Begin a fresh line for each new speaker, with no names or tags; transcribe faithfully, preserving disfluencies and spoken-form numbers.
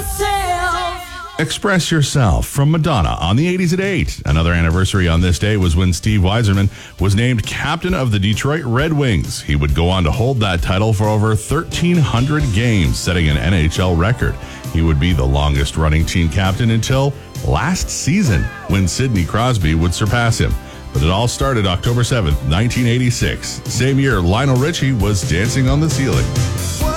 yourself.
Express Yourself from Madonna on the eighties at eight. Another anniversary on this day was when Steve Yzerman was named captain of the Detroit Red Wings. He would go on to hold that title for over thirteen hundred games, setting an N H L record. He would be the longest running team captain until last season, when Sidney Crosby would surpass him. But it all started October seventh, nineteen eighty-six. Same year, Lionel Richie was dancing on the ceiling.